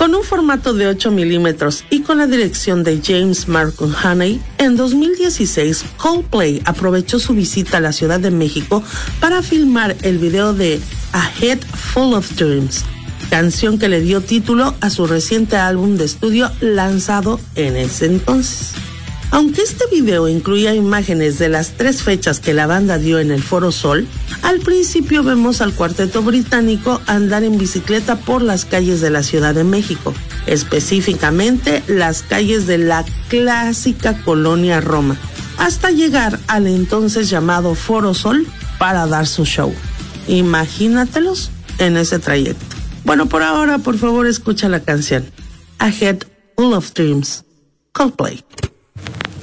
Con un formato de 8 milímetros y con la dirección de James Marcon Haney, en 2016 Coldplay aprovechó su visita a la Ciudad de México para filmar el video de A Head Full of Dreams, canción que le dio título a su reciente álbum de estudio lanzado en ese entonces. Aunque este video incluía imágenes de las 3 fechas que la banda dio en el Foro Sol, al principio vemos al cuarteto británico andar en bicicleta por las calles de la Ciudad de México, específicamente las calles de la clásica colonia Roma, hasta llegar al entonces llamado Foro Sol para dar su show. Imagínatelos en ese trayecto. Bueno, por ahora, por favor, escucha la canción A Head Full of Dreams, Coldplay.